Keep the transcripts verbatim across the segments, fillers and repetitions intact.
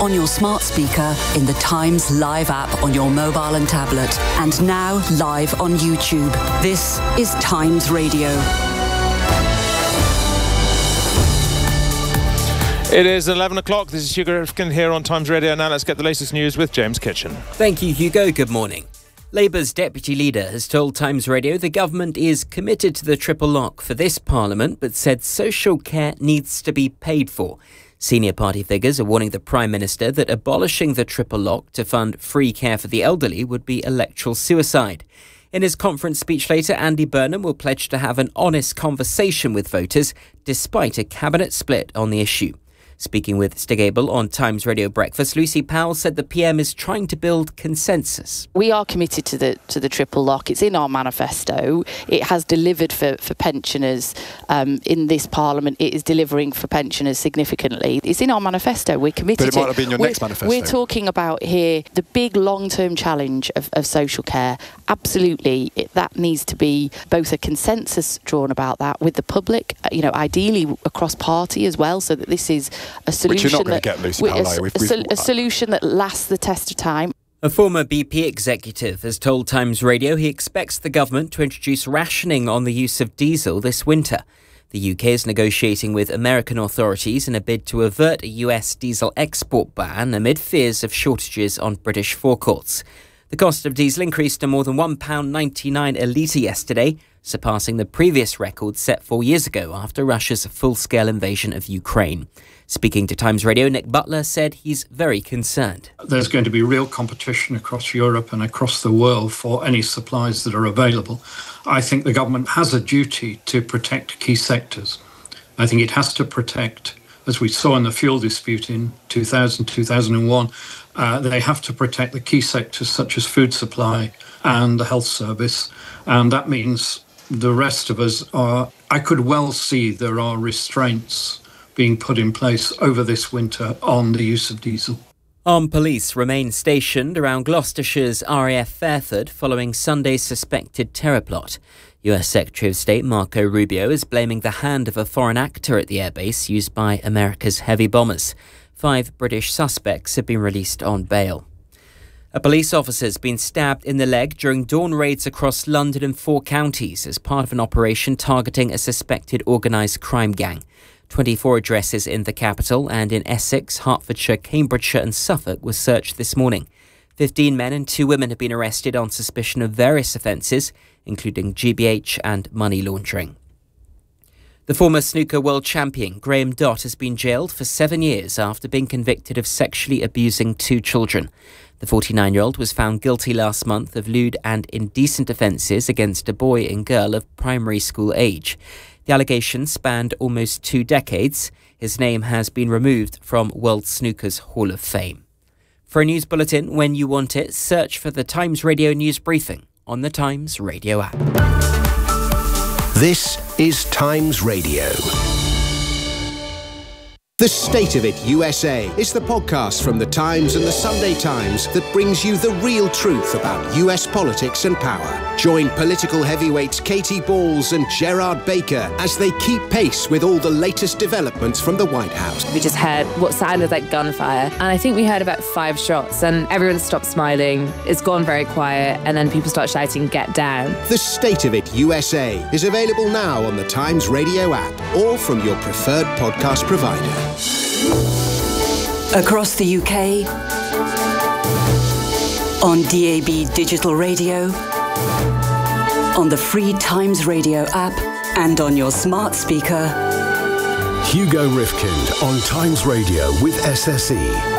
on your smart speaker, in the Times Live app on your mobile and tablet, and now live on YouTube. This is Times Radio. It is eleven o'clock. This is Hugo Rifkin here on Times Radio. Now let's get the latest news with James Kitchen. Thank you, Hugo. Good morning. Labour's deputy leader has told Times Radio the government is committed to the triple lock for this parliament, but said social care needs to be paid for. Senior party figures are warning the Prime Minister that abolishing the triple lock to fund free care for the elderly would be electoral suicide. In his conference speech later, Andy Burnham will pledge to have an honest conversation with voters despite a cabinet split on the issue. Speaking with Stig Abel on Times Radio Breakfast, Lucy Powell said the P M is trying to build consensus. We are committed to the to the triple lock. It's in our manifesto. It has delivered for, for pensioners um, in this parliament. It is delivering for pensioners significantly. It's in our manifesto. We're committed to it. But it might have been your we're, next manifesto. We're talking about here the big long-term challenge of, of social care. Absolutely, it, that needs to be both a consensus drawn about that with the public, you know, ideally across party as well, so that this is a solution Which you're not going that, to get, Lucy Powell. a, We've, a, we've, a solution that lasts the test of time. A former B P executive has told Times Radio he expects the government to introduce rationing on the use of diesel this winter. The U K is negotiating with American authorities in a bid to avert a U S diesel export ban amid fears of shortages on British forecourts. The cost of diesel increased to more than one pound ninety-nine a litre yesterday, surpassing the previous record set four years ago after Russia's full-scale invasion of Ukraine. Speaking to Times Radio, Nick Butler said he's very concerned. There's going to be real competition across Europe and across the world for any supplies that are available. I think the government has a duty to protect key sectors. I think it has to protect, as we saw in the fuel dispute in two thousand, two thousand one, uh, they have to protect the key sectors such as food supply and the health service. And that means the rest of us are, I could well see there are restraints being put in place over this winter on the use of diesel. Armed police remain stationed around Gloucestershire's R A F Fairford following Sunday's suspected terror plot. U S Secretary of State Marco Rubio is blaming the hand of a foreign actor at the airbase used by America's heavy bombers. Five British suspects have been released on bail. A police officer has been stabbed in the leg during dawn raids across London and four counties as part of an operation targeting a suspected organised crime gang. twenty-four addresses in the capital and in Essex, Hertfordshire, Cambridgeshire and Suffolk were searched this morning. fifteen men and two women have been arrested on suspicion of various offences, including G B H and money laundering. The former snooker world champion Graham Dott has been jailed for seven years after being convicted of sexually abusing two children. The forty-nine-year-old was found guilty last month of lewd and indecent offences against a boy and girl of primary school age. The allegations spanned almost two decades. His name has been removed from World Snooker's Hall of Fame. For a news bulletin when you want it, search for the Times Radio News Briefing on the Times Radio app. This is Times Radio. The State of It U S A is the podcast from The Times and The Sunday Times that brings you the real truth about U S politics and power. Join political heavyweights Katie Balls and Gerard Baker as they keep pace with all the latest developments from the White House. We just heard what sounded like gunfire, and I think we heard about five shots, and everyone stopped smiling. It's gone very quiet, and then people start shouting, "Get down." The State of It U S A is available now on the Times Radio app or from your preferred podcast provider. Across the U K, on D A B digital radio, on the free Times Radio app, and on your smart speaker. Hugo Rifkind on Times Radio with S S E.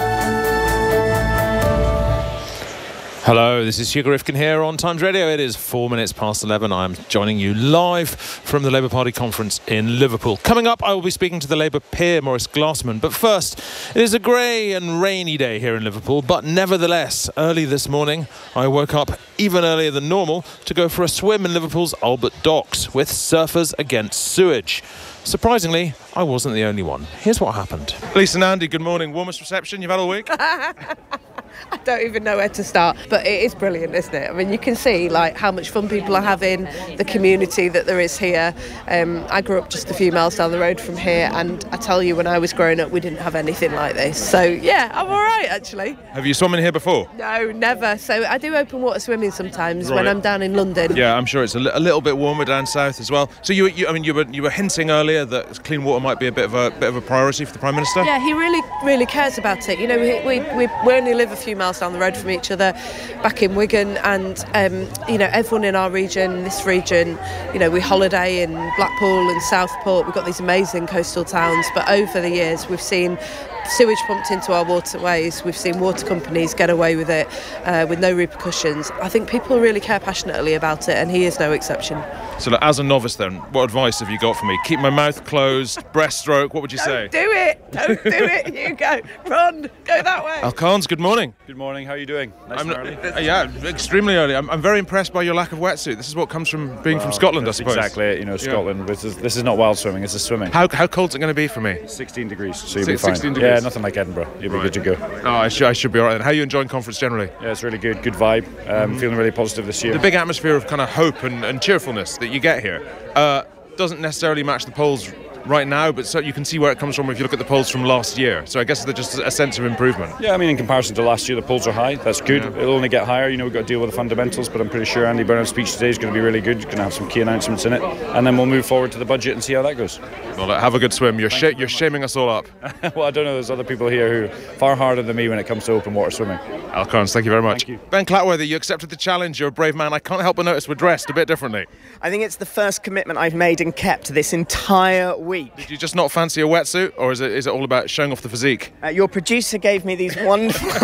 Hello, this is Hugo Rifkin here on Times Radio. It is four minutes past eleven. I'm joining you live from the Labour Party conference in Liverpool. Coming up, I will be speaking to the Labour peer, Maurice Glassman. But first, it is a grey and rainy day here in Liverpool. But nevertheless, early this morning, I woke up even earlier than normal to go for a swim in Liverpool's Albert Docks with Surfers Against Sewage. Surprisingly, I wasn't the only one. Here's what happened. Lisa and Andy, good morning. Warmest reception you've had all week? I don't even know where to start, but it is brilliant, isn't it? I mean, you can see like how much fun people are having, the community that there is here. Um, I grew up just a few miles down the road from here, and I tell you, when I was growing up, we didn't have anything like this. So yeah, I'm all right actually. Have you swum in here before? No, never. So I do open water swimming sometimes Right. when I'm down in London. Yeah, I'm sure it's a, li- a little bit warmer down south as well. So you, you, I mean, you were you were hinting earlier that clean water might be a bit of a bit of a priority for the Prime Minister. Yeah, he really, really cares about it. You know, we we, we, we only live a few miles down the road from each other, back in Wigan, and um, you know, everyone in our region, this region, you know, we holiday in Blackpool and Southport. We've got these amazing coastal towns, but over the years we've seen sewage pumped into our waterways. We've seen water companies get away with it uh, with no repercussions. I think people really care passionately about it, and he is no exception. So look, as a novice then, what advice have you got for me? Keep my mouth closed, breaststroke, what would you say? Don't do it! Don't do it! You go! Run! Go that way! Al Khans, good morning. Good morning, how are you doing? Nice I'm, and early. uh, yeah, extremely early. I'm, I'm very impressed by your lack of wetsuit. This is what comes from being Well, from Scotland, I that's suppose. exactly it, you know, Scotland. This is this is not wild swimming, this is swimming. How, how cold's it going to be for me? sixteen degrees, so you'll Si- be fine. sixteen degrees. Yeah, nothing like Edinburgh. You'll Right. be good to go. Oh, I, should I should be all right then. How are you enjoying conference generally? Yeah, it's really good, good vibe. Um, Feeling really positive this year. The big atmosphere of kind of hope and, and cheerfulness that you get here uh, doesn't necessarily match the polls right now, but so you can see where it comes from if you look at the polls from last year. So I guess there's just a sense of improvement. Yeah, I mean, in comparison to last year, the polls are high. That's good. Yeah. It'll only get higher. You know, we've got to deal with the fundamentals, but I'm pretty sure Andy Burnham's speech today is going to be really good. Going to have some key announcements in it, and then we'll move forward to the budget and see how that goes. Well, look, have a good swim. You're sh- you you're shaming us all up. Well, I don't know. There's other people here who are far harder than me when it comes to open water swimming. Al Khans, thank you very much. Thank you. Ben Clatworthy, you accepted the challenge. You're a brave man. I can't help but notice we're dressed a bit differently. I think it's the first commitment I've made and kept this entire week. Did you just not fancy a wetsuit, or is it is it all about showing off the physique? Uh, your producer gave me these wonderful